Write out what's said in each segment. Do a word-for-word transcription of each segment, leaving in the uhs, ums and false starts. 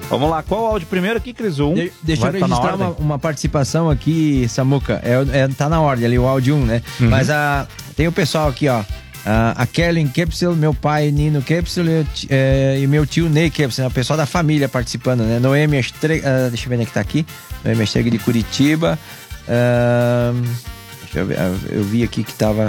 Vamos lá, qual o áudio primeiro aqui, Cris? Um. De, deixa Vai, eu registrar tá uma, uma participação aqui, Samuca. É, é, tá na ordem ali, o áudio um, né? Uhum. Mas a, tem o pessoal aqui, ó. A, a Kellen Kepsel, meu pai Nino Kepsel e, é, e meu tio Ney Kepsel, né? O pessoal da família participando, né? Noemi Estrega, uh, deixa eu ver onde é que tá aqui. Noemi Estrega de Curitiba. Uh, deixa eu ver, eu vi aqui que tava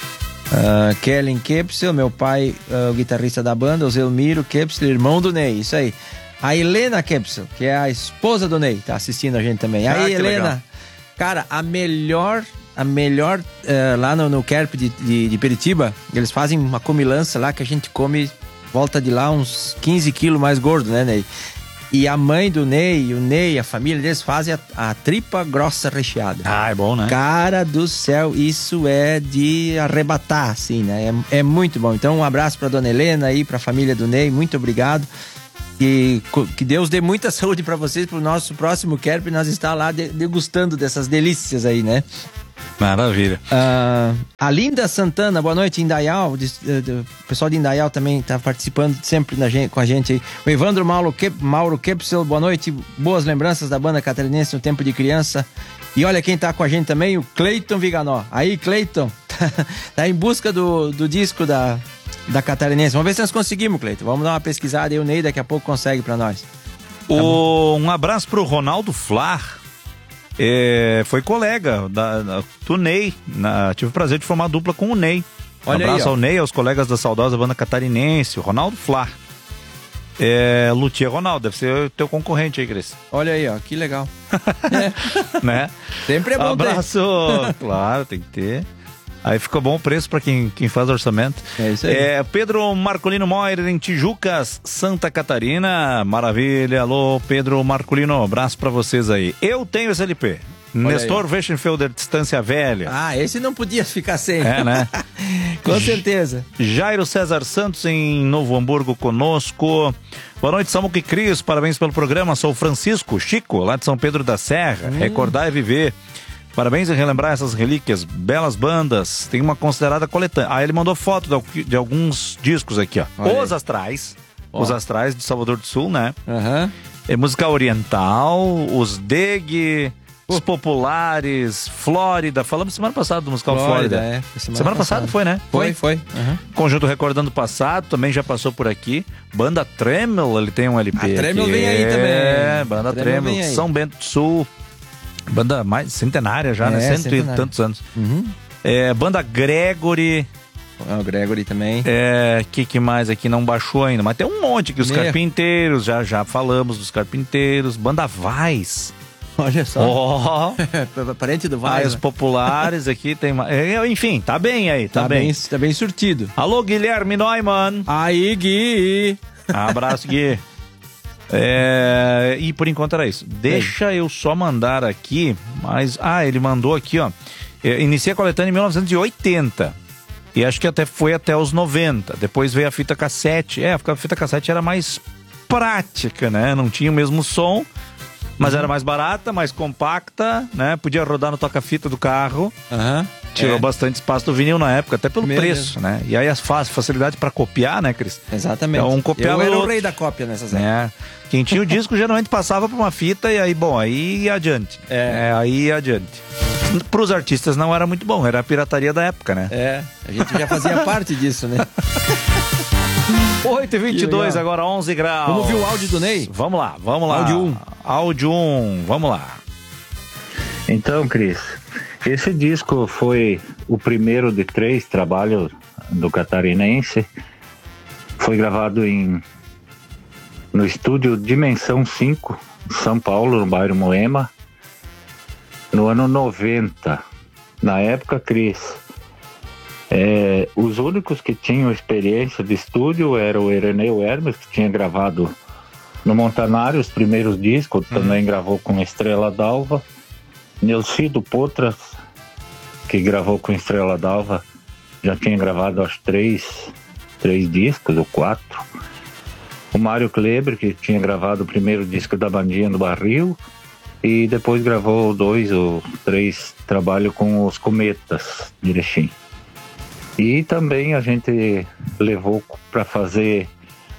uh, Kellen Kepsel, meu pai, uh, o guitarrista da banda, o Zelmiro Kepsel, irmão do Ney, isso aí. A Helena Kepsel, que é a esposa do Ney, tá assistindo a gente também. Ah, aí, Helena, legal. Cara, a melhor, a melhor uh, lá no, no Kerp de, de, de Peritiba, eles fazem uma comilança lá que a gente come, volta de lá uns quinze quilos mais gordo, né, Ney? E a mãe do Ney, o Ney, a família deles fazem a, a tripa grossa recheada. Ah, é bom, né? Cara do céu, isso é de arrebatar, assim, né? É, é muito bom. Então, um abraço pra dona Helena aí, pra família do Ney, muito obrigado. E que Deus dê muita saúde para vocês, pro nosso próximo Kerp, nós estar lá degustando dessas delícias aí, né? Maravilha. Uh, a Linda Santana, boa noite, Indaial. O pessoal de Indaial também está participando sempre na gente, com a gente aí. O Evandro Mauro, Kep, Mauro Kepsel, boa noite. Boas lembranças da banda catarinense no tempo de criança. E olha quem tá com a gente também, o Cleiton Viganó. Aí, Cleiton, tá em busca do, do disco da... da Catarinense. Vamos ver se nós conseguimos, Cleiton. Vamos dar uma pesquisada e o Ney daqui a pouco consegue pra nós. O... Tá um abraço pro Ronaldo Flar. É... Foi colega da, da, do Ney. Na... Tive o prazer de formar dupla com o Ney. Um Olha abraço aí, ao Ney, aos colegas da saudosa banda catarinense, o Ronaldo Flar. É... Luthier Ronaldo, deve ser o teu concorrente aí, Cris. Olha aí, ó, que legal. É. Né? Sempre é bom abraço. Ter. Claro, tem que ter. Aí fica bom o preço para quem, quem faz orçamento. É isso aí. É, Pedro Marcolino Moira, em Tijucas, Santa Catarina. Maravilha. Alô, Pedro Marcolino. Abraço para vocês aí. Eu tenho esse L P. Olha Nestor Weschenfelder, Distância Velha. Ah, esse não podia ficar sem. É, né? Com certeza. Jairo César Santos, em Novo Hamburgo, conosco. Boa noite, Samuca e Cris. Parabéns pelo programa. Sou o Francisco Chico, lá de São Pedro da Serra. Hum. Recordar e viver. Parabéns em relembrar essas relíquias, belas bandas, tem uma considerada coletânea. Ah, ele mandou foto de, de alguns discos aqui, ó. Olha. Os Astrais, oh. Os Astrais de Salvador do Sul, né? Uhum. É música oriental, os Deg, os Populares, Flórida. Falamos semana passada do musical Flórida. Flórida. É. Semana, semana passada foi, né? Foi, foi. Uhum. Conjunto Recordando o Passado, também já passou por aqui. Banda Tremel, ele tem um L P. A Tremel vem aí é, também. É, Banda Tremel, São Bento do Sul. Banda mais centenária já, é, né? Cento centenária. E tantos anos. Uhum. É, banda Gregory. Ah, o Gregory também. É, que, que mais aqui não baixou ainda? Mas tem um monte aqui. Os Meu. Carpinteiros, já, já falamos dos Carpinteiros. Banda Vaz. Olha só. Oh. Parente do Vaz. Ah, os Populares aqui tem mais. Enfim, tá bem aí, tá, tá bem. bem. Tá bem surtido. Alô, Guilherme Neumann. Aí, Gui. Abraço, Gui. É, e por enquanto era isso. Deixa Bem. eu só mandar aqui, mas ah, ele mandou aqui, ó. É, iniciei a coletânea em mil novecentos e oitenta e acho que até foi até os noventa. Depois veio a fita cassete. É, a fita cassete era mais prática, né? Não tinha o mesmo som, mas uhum. era mais barata, mais compacta, né? Podia rodar no toca-fita do carro. Uhum. Tirou é. bastante espaço do vinil na época, até pelo Meu preço, Deus. Né? E aí as facilidade para copiar, né, Cris? Exatamente. Então, um copiar eu era outro. o rei da cópia nessas épocas. É. Quem tinha o disco geralmente passava por uma fita e aí, bom, aí ia adiante. É. é aí ia adiante. Para os artistas não era muito bom, era a pirataria da época, né? É, a gente já fazia parte disso, né? oito e vinte e dois, agora onze graus. Vamos ouvir o áudio do Ney? Vamos lá, vamos lá. Áudio um. Áudio um, vamos lá. Então, Cris, esse disco foi o primeiro de três trabalhos do Catarinense. Foi gravado em, no estúdio Dimensão cinco, São Paulo, no bairro Moema, no ano noventa. Na época, Cris, é, os únicos que tinham experiência de estúdio era o Ireneu Hermes, que tinha gravado no Montanário os primeiros discos, uhum. também gravou com Estrela d'Alva. Nelcido Potras, que gravou com Estrela d'Alva, já tinha gravado acho três, três discos ou quatro. O Mário Kleber, que tinha gravado o primeiro disco da Bandinha do Barril e depois gravou dois ou três trabalhos com os Cometas de Erechim. E também a gente levou para fazer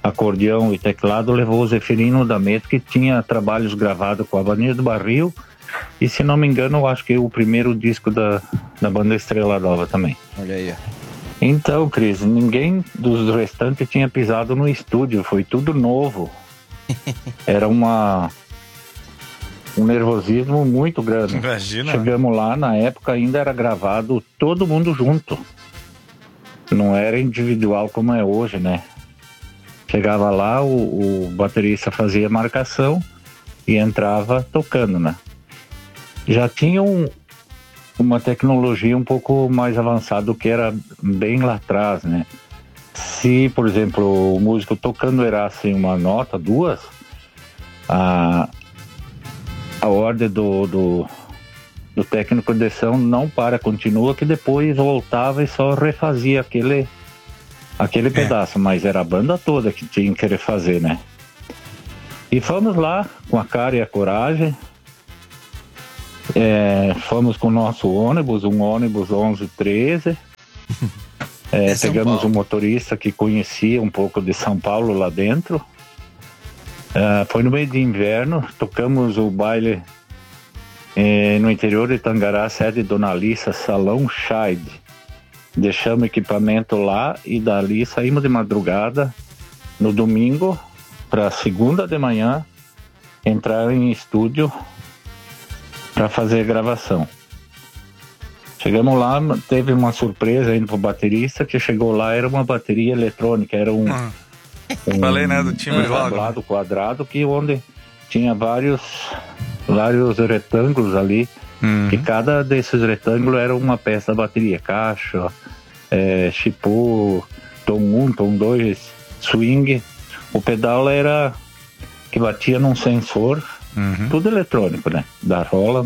acordeão e teclado, levou o Zeferino D'Ameto, que tinha trabalhos gravados com a Avenida do Barril, e se não me engano, eu acho que é o primeiro disco da, da banda Estrela Nova também. Olha aí. Então, Cris, ninguém dos restantes tinha pisado no estúdio, foi tudo novo. Era uma... um nervosismo muito grande. Imagina. Chegamos lá, na época ainda era gravado todo mundo junto. Não era individual como é hoje, né? Chegava lá, o, o baterista fazia marcação e entrava tocando, né? Já tinha um, uma tecnologia um pouco mais avançada do que era bem lá atrás, né? Se, por exemplo, o músico tocando erasse uma nota, duas, a, a ordem do, do, do técnico de som não para, continua, que depois voltava e só refazia aquele, aquele é. pedaço, mas era a banda toda que tinha que refazer, né? E fomos lá com a cara e a coragem. É, fomos com o nosso ônibus, um ônibus onze treze. É, é pegamos um motorista que conhecia um pouco de São Paulo lá dentro. É, foi no meio de inverno, tocamos o baile é, no interior de Tangará, sede Dona Alissa, Salão Scheid. Deixamos equipamento lá e dali saímos de madrugada no domingo para segunda de manhã entrar em estúdio para fazer a gravação. Chegamos lá, teve uma surpresa ainda pro baterista, que chegou lá, era uma bateria eletrônica, era um... Hum. um Falei, né, do timbre um tablado quadrado, que onde tinha vários, vários retângulos ali, uhum. que cada desses retângulos era uma peça da bateria, caixa, é, chipô, tom um, tom dois, swing. O pedal era que batia num sensor, uhum. tudo eletrônico, né, da Roland.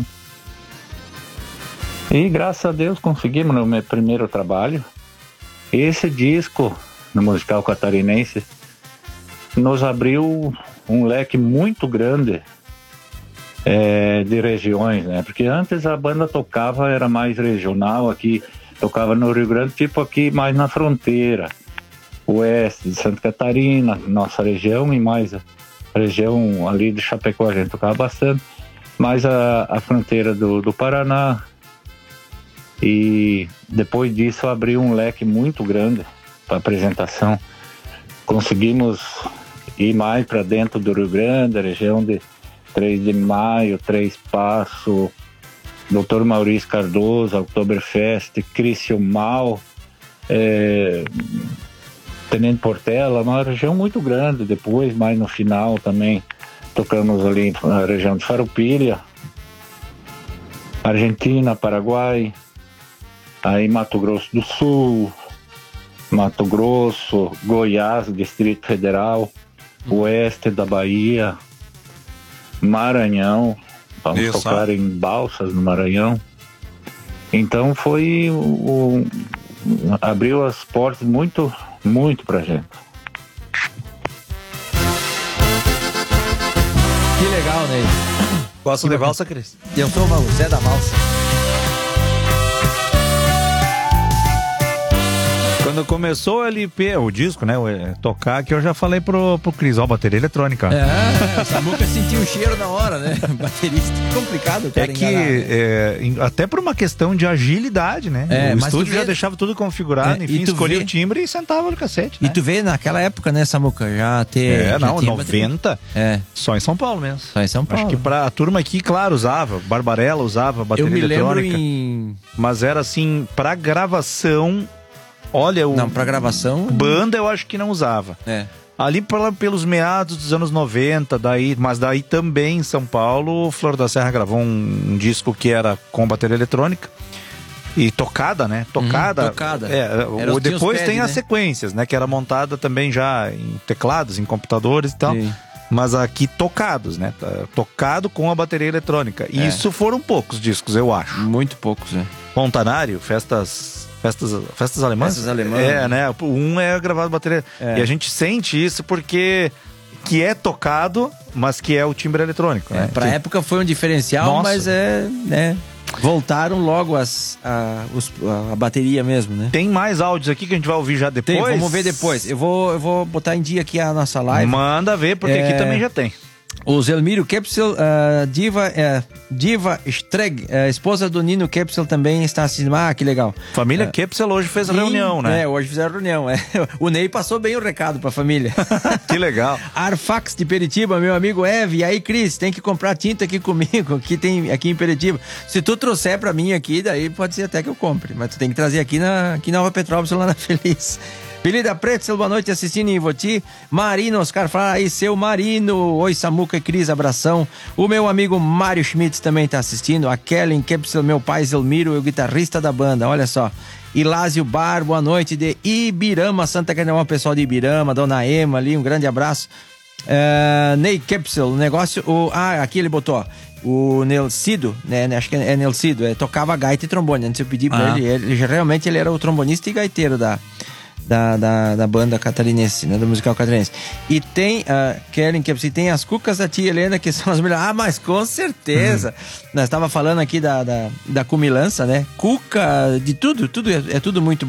E graças a Deus conseguimos no meu primeiro trabalho. Esse disco no musical catarinense nos abriu um leque muito grande é, de regiões, né? Porque antes a banda tocava, era mais regional, aqui tocava no Rio Grande, tipo aqui mais na fronteira, oeste de Santa Catarina, nossa região, e mais a região ali de Chapecó a gente tocava bastante, mais a, a fronteira do, do Paraná. E depois disso abriu um leque muito grande para apresentação. Conseguimos ir mais para dentro do Rio Grande, a região de três de maio, Três Passos, doutor Maurício Cardoso, Oktoberfest, Criciúma Mal, é, Tenente Portela, uma região muito grande. Depois, mais no final também, tocamos ali na região de Farroupilha, Argentina, Paraguai, aí Mato Grosso do Sul, Mato Grosso, Goiás, Distrito Federal, oeste da Bahia, Maranhão, vamos Isso, tocar sabe? em Balsas no Maranhão. Então foi o, o abriu as portas muito, muito pra gente. Que legal, Ney. Gosta de valsa, Cris? Eu sou o Zé da Valsa. Quando começou o L P, o disco, né, tocar, que eu já falei pro, pro Cris, ó, bateria eletrônica. É, o Samuca sentiu o cheiro na hora, né? Baterista, complicado, cara. É que, é, até por uma questão de agilidade, né? É, o mas estúdio vê... já deixava tudo configurado, é, enfim, escolhia vê... o timbre e sentava no cassete. E né? tu vê naquela época, né, Samuca, já ter... É, já não, noventa, é. só em São Paulo mesmo. Só em São Paulo. Acho que pra a turma aqui, claro, usava, Barbarella usava bateria eu me eletrônica. Lembro em... Mas era assim, pra gravação... Olha, o... Não, pra gravação... Banda eu acho que não usava. É. Ali pela, pelos meados dos anos noventa, daí, mas daí também em São Paulo, Flor da Serra gravou um, um disco que era com bateria eletrônica. E tocada, né? Tocada. Hum, tocada. É, o, depois tem as né? sequências, né? Que era montada também já em teclados, em computadores e tal. Sim. Mas aqui tocados, né? Tocado com a bateria eletrônica. E é. isso foram poucos discos, eu acho. Muito poucos, né? Montanário, festas... Festas, festas alemãs? Festas alemãs. É, né? Um é gravado bateria. É. E a gente sente isso porque que é tocado, mas que é o timbre eletrônico. É, né? pra que... época foi um diferencial, Nossa. mas é, né? Voltaram logo as, a, os, a, a bateria mesmo, né? Tem mais áudios aqui que a gente vai ouvir já depois? Tem, vamos ver depois. Eu vou, eu vou botar em dia aqui a nossa live. Manda ver, porque É... aqui também já tem. O Zelmiro Kepsel, uh, Diva, uh, Diva Streg, uh, esposa do Nino Kepsel, também está assistindo. Ah, que legal. Família uh, Kepsel hoje fez a reunião, né? É, hoje fizeram reunião. É. O Ney passou bem o recado pra família. Que legal. Arfax de Peritiba, meu amigo Eve. E aí, Cris, tem que comprar tinta aqui comigo, aqui, tem, aqui em Peritiba. Se tu trouxer pra mim aqui, daí pode ser até que eu compre. Mas tu tem que trazer aqui na, aqui na Nova Petrópolis, lá na Feliz. Belida Pretzel, boa noite, assistindo em Ivoti. Marino, Oscar, fala aí, seu Marino. Oi, Samuca e Cris, abração. O meu amigo Mário Schmitz também tá assistindo. A Kellen Kepsel, meu pai Zelmiro, o guitarrista da banda, olha só. Ilásio Bar, boa noite, de Ibirama, Santa Catarina, pessoal de Ibirama, Dona Ema ali, um grande abraço. Uh, Ney Kepsel, o negócio, o, ah, aqui ele botou, ó. O Nelcido, né, acho que é Nelcido, é, tocava gaita e trombone. Antes eu pedi pra ah. ele, ele, realmente ele era o trombonista e gaiteiro da... Da, da, da banda catarinense, né? Do musical catarinense. E tem, uh, Kellen, que tem as cucas da tia Helena, que são as melhores. Ah, mas com certeza. Uhum. Nós estava falando aqui da, da, da cumilança, né? Cuca, de tudo, tudo é, é tudo muito